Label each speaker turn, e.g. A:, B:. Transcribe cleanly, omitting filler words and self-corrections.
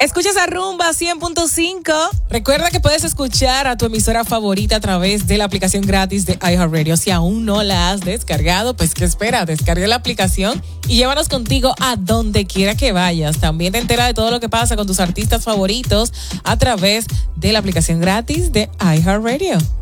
A: Escuchas a Rumba 100.5. Recuerda que puedes escuchar a tu emisora favorita a través de la aplicación gratis de iHeartRadio. Si aún no la has descargado, pues ¿qué espera? Descarga la aplicación y llévanos contigo a donde quiera que vayas. También te enteras de todo lo que pasa con tus artistas favoritos a través de la aplicación gratis de iHeartRadio.